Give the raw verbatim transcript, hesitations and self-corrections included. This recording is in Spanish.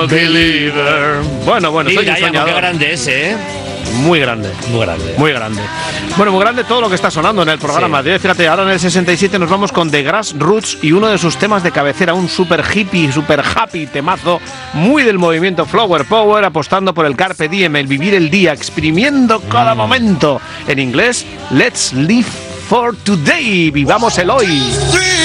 Believer. Bueno, bueno, soy un soñador. Qué grande es, ¿eh? Muy grande. Muy grande. Muy grande. Bueno, muy grande todo lo que está sonando en el programa. Sí. Fíjate, ahora en el sesenta y siete nos vamos con The Grassroots y uno de sus temas de cabecera, un super hippie, super happy temazo, muy del movimiento Flower Power, apostando por el carpe diem, el vivir el día, exprimiendo cada mm. momento. En inglés, Let's Live for Today. Vivamos el hoy.